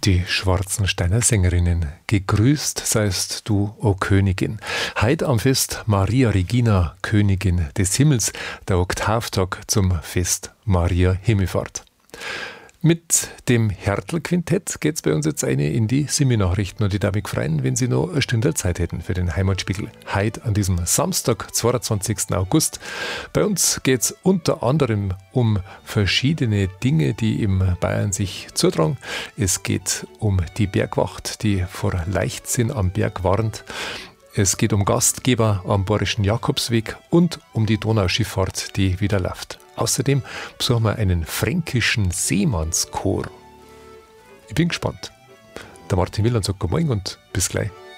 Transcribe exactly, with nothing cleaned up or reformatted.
Die Schwarzensteiner Sängerinnen, gegrüßt seist du, o Königin. Heit am Fest Maria Regina, Königin des Himmels, der Oktavtag zum Fest Maria Himmelfahrt. Mit dem Hertel-Quintett geht's bei uns jetzt eine in die Simi-Nachrichten und ich darf mich freuen, wenn Sie noch eine Stunde Zeit hätten für den Heimatspiegel. Heute an diesem Samstag, zweiundzwanzigsten August. Bei uns geht's unter anderem um verschiedene Dinge, die im Bayern sich zutragen. Es geht um die Bergwacht, die vor Leichtsinn am Berg warnt. Es geht um Gastgeber am Bayerischen Jakobsweg und um die Donauschifffahrt, die wieder läuft. Außerdem besuchen wir einen fränkischen Seemannschor. Ich bin gespannt. Der Martin Wieland sagt Guten Morgen und bis gleich.